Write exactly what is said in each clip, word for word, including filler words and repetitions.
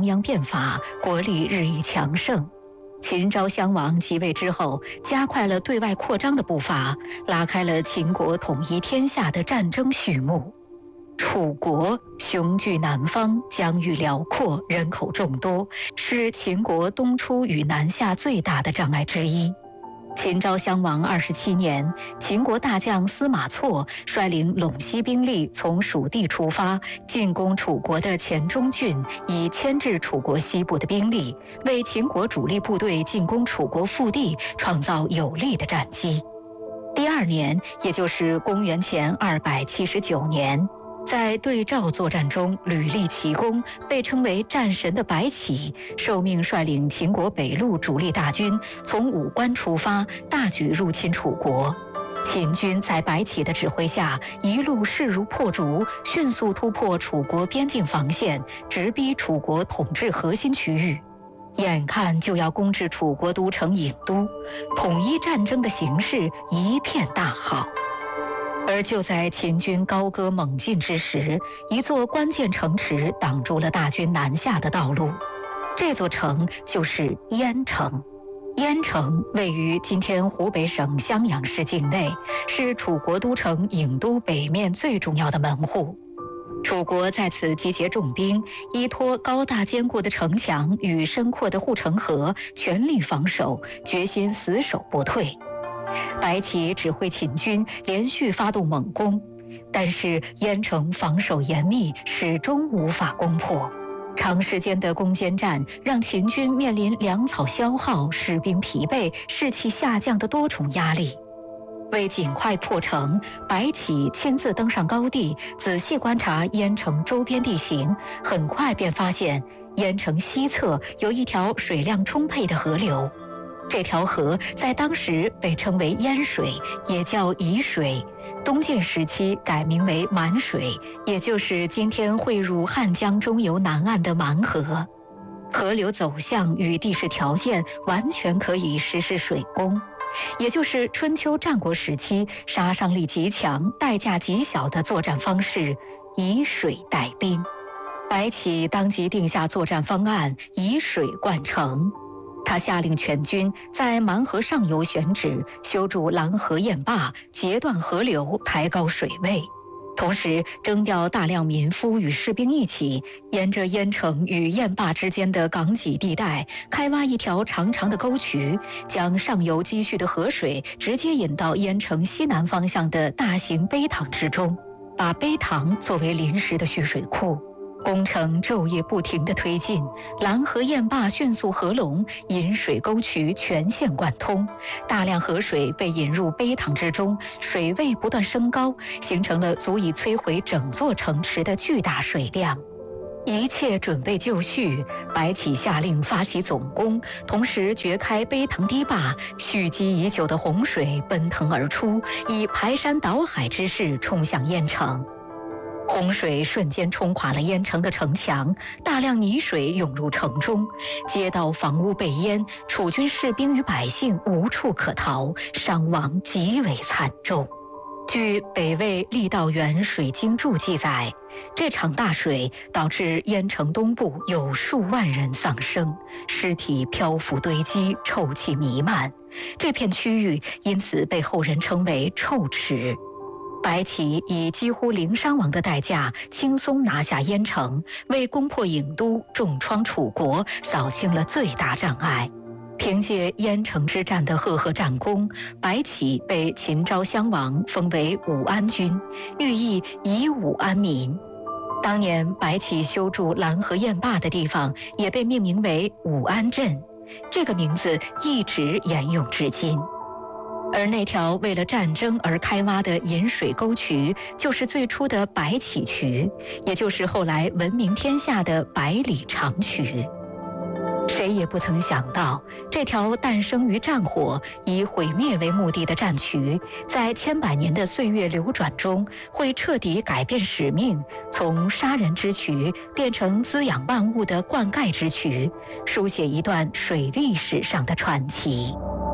鞅变法，国力日益强盛。秦昭襄王即位之后，加快了对外扩张的步伐，拉开了秦国统一天下的战争序幕。楚国雄踞南方，疆域辽阔，人口众多，是秦国东出与南下最大的障碍之一。秦昭襄王二十七年，秦国大将司马错率领陇西兵力从蜀地出发，进攻楚国的黔中郡，以牵制楚国西部的兵力，为秦国主力部队进攻楚国腹地创造有利的战机。第二年，也就是公元前二百七十九年，在对赵作战中屡立奇功，被称为战神的白起受命率领秦国北路主力大军从武关出发，大举入侵楚国。秦军在白起的指挥下，一路势如破竹，迅速突破楚国边境防线，直逼楚国统治核心区域。眼看就要攻至楚国都城郢都，统一战争的形势一片大好。而就在秦军高歌猛进之时，一座关键城池挡住了大军南下的道路。这座城就是鄢城。鄢城位于今天湖北省襄阳市境内，是楚国都城郢都北面最重要的门户。楚国在此集结重兵，依托高大坚固的城墙与深阔的护城河，全力防守，决心死守不退。白起指挥秦军连续发动猛攻，但是鄢城防守严密，始终无法攻破。长时间的攻坚战让秦军面临粮草消耗、士兵疲惫、士气下降的多重压力。为尽快破城，白起亲自登上高地，仔细观察鄢城周边地形，很快便发现鄢城西侧有一条水量充沛的河流。这条河在当时被称为鄢水，也叫沂水。东晋时期改名为满水，也就是今天汇入汉江中游南岸的蛮河。河流走向与地势条件完全可以实施水攻，也就是春秋战国时期杀伤力极强、代价极小的作战方式——以水带兵。白起当即定下作战方案，以水灌城。他下令全军在蛮河上游选址修筑拦河堰坝，截断河流，抬高水位。同时征调大量民夫与士兵一起，沿着鄢城与堰坝之间的港脊地带开挖一条长长的沟渠，将上游积蓄的河水直接引到鄢城西南方向的大型陂塘之中，把陂塘作为临时的蓄水库。工程昼夜不停地推进，拦河堰坝迅速合拢，引水沟渠全线贯通，大量河水被引入陂塘之中，水位不断升高，形成了足以摧毁整座城池的巨大水量。一切准备就绪，白起下令发起总攻，同时掘开陂塘堤坝，蓄积已久的洪水奔腾而出，以排山倒海之势冲向鄢城。洪水瞬间冲垮了鄢城的城墙，大量泥水涌入城中，街道房屋被淹，楚军士兵与百姓无处可逃，伤亡极为惨重。据北魏郦道元《水经注》记载，这场大水导致鄢城东部有数万人丧生，尸体漂浮堆积，臭气弥漫，这片区域因此被后人称为臭池。白起以几乎零伤亡的代价轻松拿下鄢城，为攻破郢都、重创楚国扫清了最大障碍。凭借鄢城之战的赫赫战功，白起被秦昭襄王封为武安君，寓意以武安民。当年白起修筑拦河堰坝的地方也被命名为武安镇，这个名字一直沿用至今。而那条为了战争而开挖的引水沟渠，就是最初的白起渠，也就是后来闻名天下的百里长渠。谁也不曾想到，这条诞生于战火、以毁灭为目的的战渠，在千百年的岁月流转中，会彻底改变使命，从杀人之渠变成滋养万物的灌溉之渠，书写一段水利史上的传奇。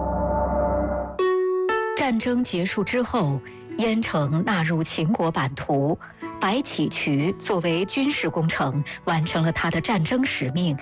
战争结束之后，鄢城纳入秦国版图，白起渠作为军事工程，完成了他的战争使命，